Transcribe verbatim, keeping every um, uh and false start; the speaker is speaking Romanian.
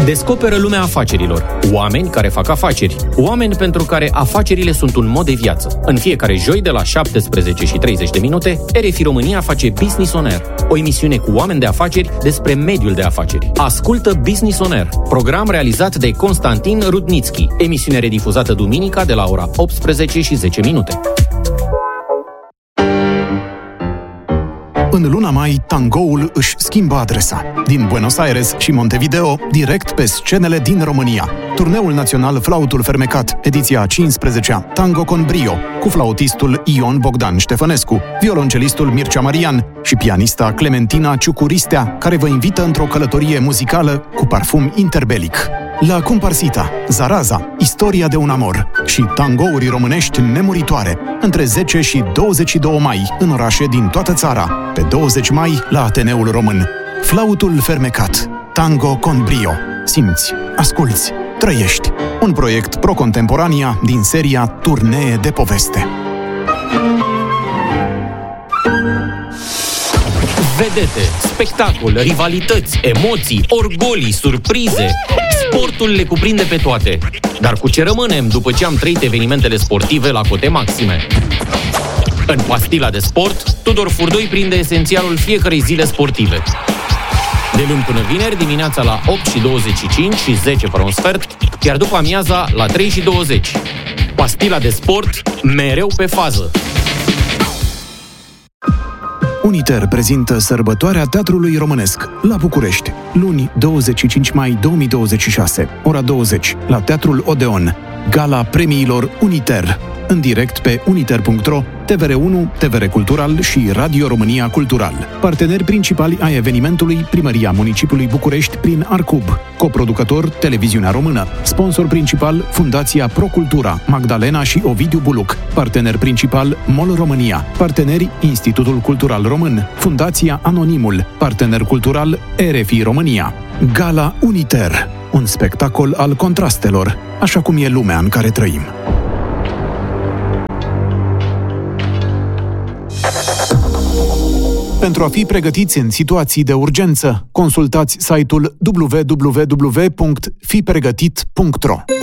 Descoperă lumea afacerilor. Oameni care fac afaceri. Oameni pentru care afacerile sunt un mod de viață. În fiecare joi de la șaptesprezece și treizeci de minute, R F I România face Business on Air, o emisiune cu oameni de afaceri despre mediul de afaceri. Ascultă Business on Air, program realizat de Constantin Rudnitschi, emisiune redifuzată duminica de la ora optsprezece și zece minute. În luna mai, tangoul își schimbă adresa. Din Buenos Aires și Montevideo, direct pe scenele din România. Turneul național Flautul Fermecat, ediția a cincizecea, Tango con Brio, cu flautistul Ion Bogdan Ștefănescu, violoncelistul Mircea Marian și pianista Clementina Ciucuristea, care vă invită într-o călătorie muzicală cu parfum interbelic. La Comparsita, Zaraza, Istoria de un amor și tangouri românești nemuritoare, între zece și douăzeci și doi mai, în orașe din toată țara, pe douăzeci mai la Ateneul Român. Flautul Fermecat, Tango con Brio. Simți, asculți, trăiești. Un proiect Pro-Contemporania din seria Turnee de poveste. Vedete, spectacol, rivalități, emoții, orgolii, surprize. Sportul le cuprinde pe toate. Dar cu ce rămânem după ce am trăit evenimentele sportive la cote maxime? În Pastila de Sport, Tudor Furdoi prinde esențialul fiecărei zile sportive. De luni până vineri, dimineața la opt și douăzeci și cinci și zece fără un sfert, iar după amiaza la trei și douăzeci. Pastila de Sport, mereu pe fază. Uniter prezintă sărbătoarea Teatrului Românesc la București, luni douăzeci și cinci mai două mii douăzeci și șase, ora douăzeci, la Teatrul Odeon. Gala premiilor Uniter, în direct pe uniter punct ro, T V R unu, T V R Cultural și Radio România Cultural. Parteneri principali ai evenimentului, Primăria Municipiului București prin Arcub. Coproducător, Televiziunea Română. Sponsor principal, Fundația Procultura, Magdalena și Ovidiu Buluc. Partener principal, MOL România. Parteneri, Institutul Cultural Român. Fundația Anonimul. Partener cultural, R F I România. Gala Uniter. Un spectacol al contrastelor, așa cum e lumea în care trăim. Pentru a fi pregătiți în situații de urgență, consultați site-ul w w w punct fi pregătit punct ro.